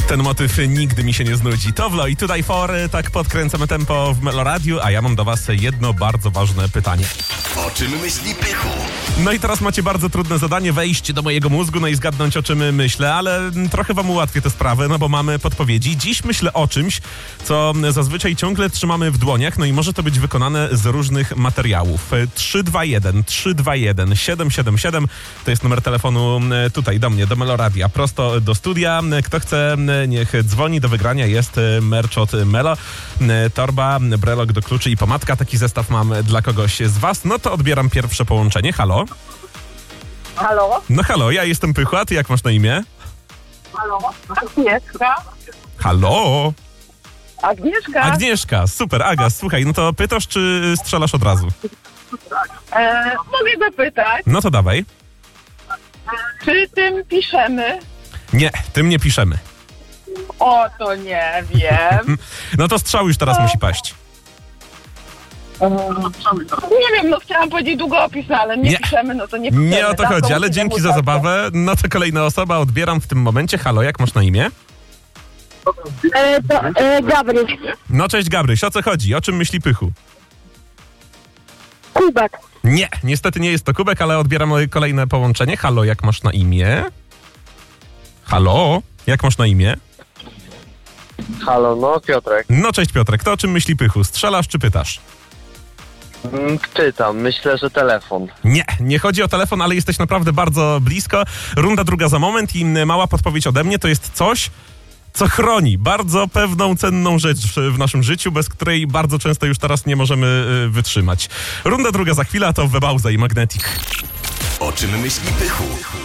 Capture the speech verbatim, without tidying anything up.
Ten motyw nigdy mi się nie znudzi. Towlo i Tutaj For, tak podkręcamy tempo w Meloradiu, a ja mam do was jedno bardzo ważne pytanie. O czym myśli Pychu? No i teraz macie bardzo trudne zadanie wejść do mojego mózgu, no i zgadnąć, o czym myślę, ale trochę wam ułatwię tę sprawę, no bo mamy podpowiedzi. Dziś myślę o czymś, co zazwyczaj ciągle trzymamy w dłoniach, no i może to być wykonane z różnych materiałów. trzy dwa jeden trzy dwa jeden siedem siedem siedem to jest numer telefonu tutaj do mnie, do Meloradia, prosto do studia. Kto chce, niech dzwoni. Do wygrania jest merch od Melo, torba, brelok do kluczy i pomadka. Taki zestaw mam dla kogoś z was. No to odbieram pierwsze połączenie. Halo? Halo? No halo, ja jestem Pychu, a ty jak masz na imię? Halo? Agnieszka? Halo? Agnieszka? Agnieszka, super. Aga, słuchaj, no to pytasz, czy strzelasz od razu? E, mogę zapytać, No to dawaj. czy tym piszemy? Nie, tym nie piszemy. O, to nie wiem. No to strzał już teraz musi paść. Nie wiem, no chciałam powiedzieć długopis, no, ale nie, Nie. piszemy, no to nie piszemy. Nie o to Tak, chodzi, ale muszę dzięki za temu zabawę. No to kolejna osoba, odbieram w tym momencie. Halo, jak masz na imię? E, to, e, Gabryś. No cześć Gabryś, o co chodzi? O czym myśli Pychu? Kubek. Nie, niestety nie jest to kubek, ale odbieram kolejne połączenie. Halo, jak masz na imię? Halo, jak masz na imię? Halo, no Piotrek. No cześć Piotrek, to o czym myśli Pychu? Strzelasz czy pytasz? Mm, Czytam, myślę, że telefon. Nie, nie chodzi o telefon, ale jesteś naprawdę bardzo blisko. Runda druga za moment i mała podpowiedź ode mnie to jest coś, co chroni bardzo pewną, cenną rzecz w naszym życiu, bez której bardzo często już teraz nie możemy y, wytrzymać. Runda druga za chwilę, to Webauza i Magnetic. O czym myśli Pychu?